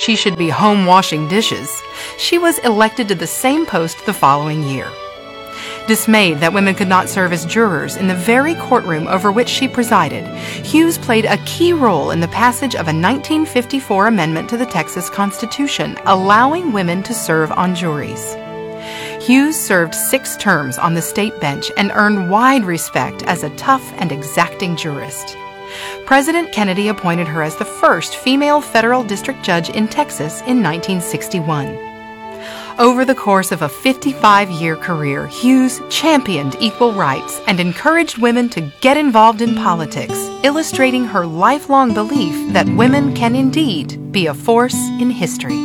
she should be home washing dishes, she was elected to the same post the following year. Dismayed that women could not serve as jurors in the very courtroom over which she presided, Hughes played a key role in the passage of a 1954 amendment to the Texas Constitution, allowing women to serve on juries. Hughes served 6 terms on the state bench and earned wide respect as a tough and exacting jurist. President Kennedy appointed her as the first female federal district judge in Texas in 1961. Over the course of a 55-year career, Hughes championed equal rights and encouraged women to get involved in politics, illustrating her lifelong belief that women can indeed be a force in history.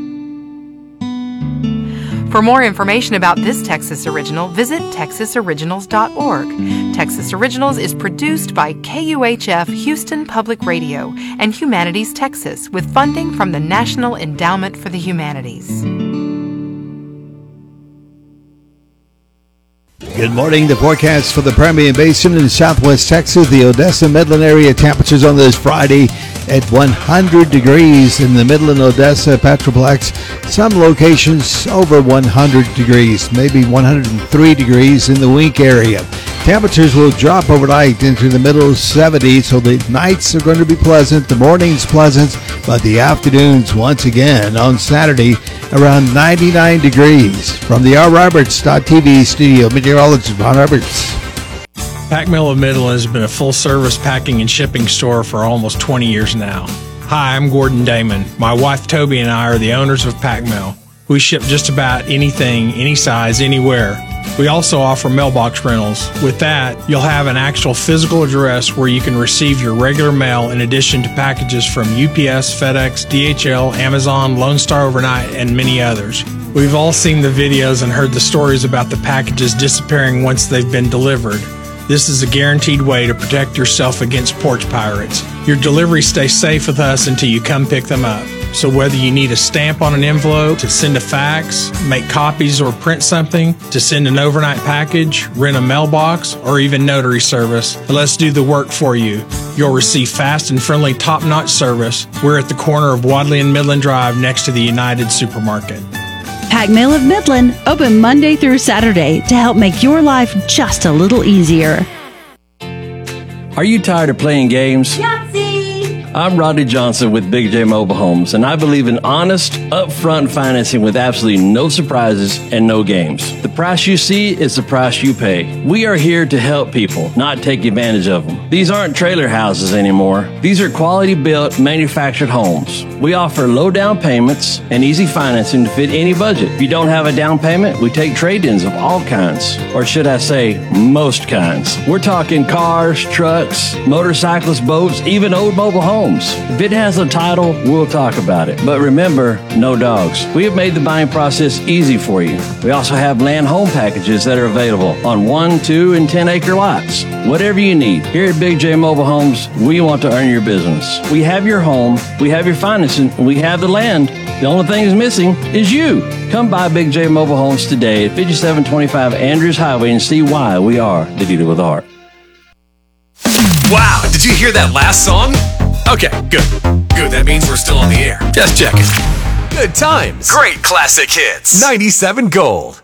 For more information about this Texas Original, visit texasoriginals.org. Texas Originals is produced by KUHF Houston Public Radio and Humanities Texas with funding from the National Endowment for the Humanities. Good morning. The forecast for the Permian Basin in southwest Texas, the Odessa-Midland area, temperatures on this Friday at 100 degrees in the Midland, Odessa, Petroplex. Some locations over 100 degrees, maybe 103 degrees in the Wink area. Temperatures will drop overnight into the middle 70s, so the nights are going to be pleasant, the mornings pleasant, but the afternoons once again on Saturday around 99 degrees. From the rroberts.tv studio, meteorologist Ron Roberts. Pac Mill of Midland has been a full-service packing and shipping store for almost 20 years now. Hi, I'm Gordon Damon. My wife Toby and I are the owners of Pac Mill. We ship just about anything, any size, anywhere. We also offer mailbox rentals. With that, you'll have an actual physical address where you can receive your regular mail in addition to packages from UPS, FedEx, DHL, Amazon, Lone Star Overnight, and many others. We've all seen the videos and heard the stories about the packages disappearing once they've been delivered. This is a guaranteed way to protect yourself against porch pirates. Your deliveries stay safe with us until you come pick them up. So whether you need a stamp on an envelope, to send a fax, make copies or print something, to send an overnight package, rent a mailbox, or even notary service, let's do the work for you. You'll receive fast and friendly top-notch service. We're at the corner of Wadley and Midland Drive next to the United Supermarket. Pac Mill of Midland, open Monday through Saturday to help make your life just a little easier. Are you tired of playing games? Yahtzee! I'm Rodney Johnson with Big J Mobile Homes, and I believe in honest, upfront financing with absolutely no surprises and no games. The price you see is the price you pay. We are here to help people, not take advantage of them. These aren't trailer houses anymore. These are quality-built, manufactured homes. We offer low down payments and easy financing to fit any budget. If you don't have a down payment, we take trade-ins of all kinds, or should I say, most kinds. We're talking cars, trucks, motorcycles, boats, even old mobile homes. If it has a title, we'll talk about it. But remember, no dogs. We have made the buying process easy for you. We also have land home packages that are available on 1, 2, and 10 acre lots. Whatever you need, here at Big J Mobile Homes, we want to earn your business. We have your home, we have your financing, and we have the land. The only thing that's missing is you. Come by Big J Mobile Homes today at 5725 Andrews Highway and see why we are the dealer with a heart. Wow, did you hear that last song? Okay, good. Good, that means we're still on the air. Just checking. Good times. Great classic hits. 97 Gold.